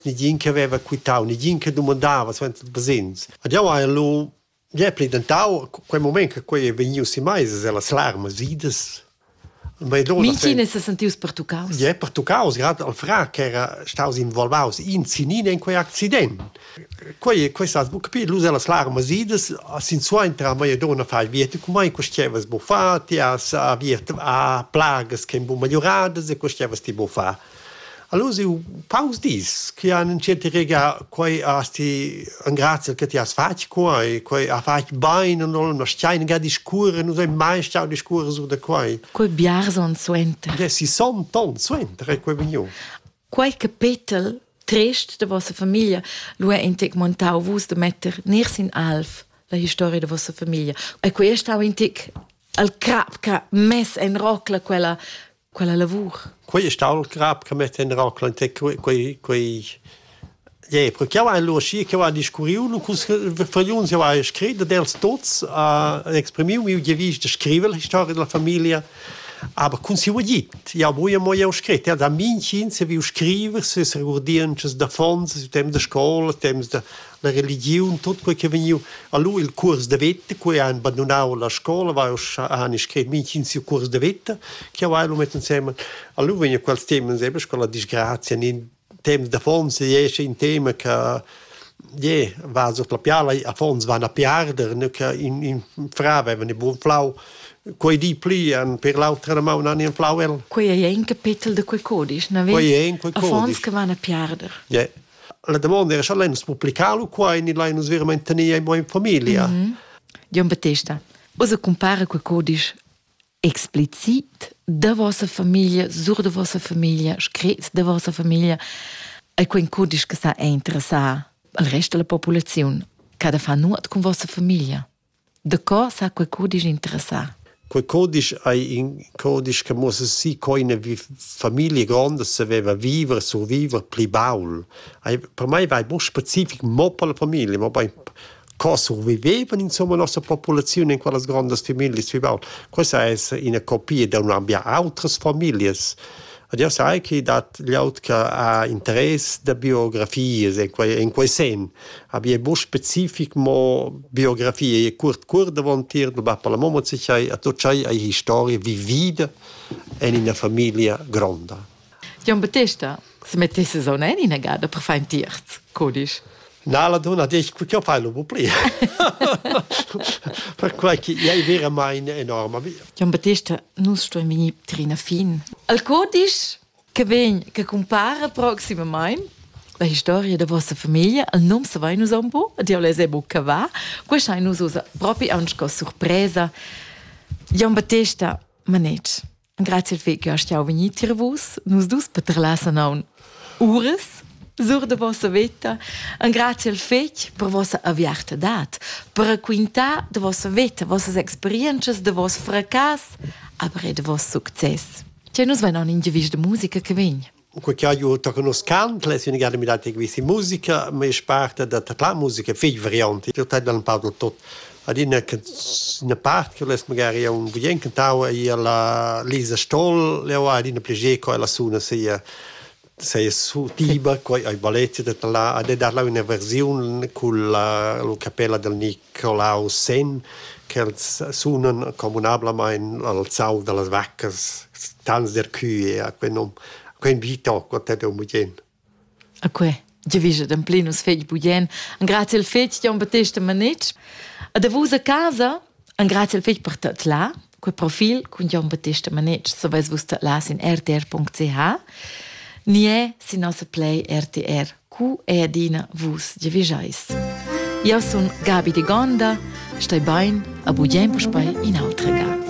Nidin che aveva quitau, nidin che domandava suenter basins. Ed io lo plidentau quel moment che quei veniu si mais e las larmas vidas. Mincine se sentius per tu caus? Ja, per tu caus, grad al fra che era staus involvaus in sinina in quei accident. Quei sa capì lus las larmas vidas sin suentra mai dona fa viete come questievas bufati a viet a plagas che bu maglioradas e questievas ti bufa. Allora io paus dis che hanno certi rega quei asti un grazie che ti has fatto quei ha fatto bene non stein ga discurre non sei mai stau discurre su da quei biar son suenter. Ja, si son ton suenter quei vegno. Quei capitel trist de vostra famiglia lo è intic montau vus de metter ners in alf la storia de vostra famiglia. E quei stau intic al crapca mes en rocla quella lavur. Quei stau al crapca mette in rocla intic quei ja, perché io ho sci che ho discuriu no cus fagliuns io ho scritto dels tots esprimiu mi gevis de scriver la storia della famiglia. Aber kun si vodit, ja boia moia ho scritto, ja da mincin se vi scriver, se recordianches da fons, su temps da scola, temps da la religion, tot quel che veniu. A lui il curs de vetta, cui ha abbandonato la scola, va han scritto mincin si curs de vetta, che va lo metto insieme. A lui veniu quels temas eben scola disgrazia, in temps da fons, esce in tema che ja, va sur la piala, a fons van a piarder, che in fra avevano buon flau. Quei di pli per l'altra mano anni in flauel. Quei è un capitolo di quei codici, non vedi? Quei è in quei codici. A fons che vanno a piardere. Ja. La domanda era se lei non pubblicalo qua e lei non veramente ne è in famiglia. Gian Battista, osa compara quei codici explicit da vostra famiglia, sur da vostra famiglia, scritto da vostra famiglia, e quei codici che sa interessare al resto della popolazione, che fa nuot con vostra famiglia. Da cosa quei codici interessare? Quel codice è un codice che musse si coine famiglie grandi se aveva vivere, survivere, pli baul. Per me va un specifico mo per la famiglia, ma per cosa survivevano insomma la nostra popolazione in quelle grandi famiglie sui baul. Questa è una copia da non abbia altre famiglie. Ed io sai che gli altri ha interesse da biografie in quel sen. Abbia un specifico biografie e curt davanti ma per la moment si c'è a tutto c'è una storia vivida in una famiglia grande. Gian Battista, se mettesse so in una gada per fare un tirz, codice. No, la donna dice che io fai lo pli. Per cui è veramente enorme. Gian Battista, non sto in vini trina fin. Al codice che compara prossimamente la storia della vostra famiglia, il nome se vai nos un po', ed io le sebo che va, questa è nos usa proprio anche con sorpresa. Gian Battista, manec, grazie al fatto che stiamo veniti a voi, nos dus paterlassano ures, sur de vostra vita, un grazie al fatto per vostra avviata dat, per raccontare de vostra vita, vostre esperienze, de vostro fracasso, aber de vostro successo. Cioè, noi abbiamo un individuo di musica che viene. Perché io tocco uno canto, le sono mi date questa musica, ma è parte della musica, fai varianti. Io ho un po' di tutto. Ad una parte che les magari un buien cantava la Lisa Stoll, le ho una piacere che la suona sia su Tiba, poi ai balletti da ha dato una versione con la cappella del Nicolau Sen che suonano comunablemente al sau delle vacche, tanz der Kühe, a quel vito che è un buien. A quel? Già vige d'un plenus fegli buien. Grazie al fegli Gian Battista Manec. A da vusa casa, grazie al fegli per tot là, quel profil con Gian Battista Manec, so ves vus tot là sin rtr.ch. Nie si nostra play RTR, cu e adina vus già vigais. Io son Gabi de Gonda, stai bain, a buien per spai in altra ga.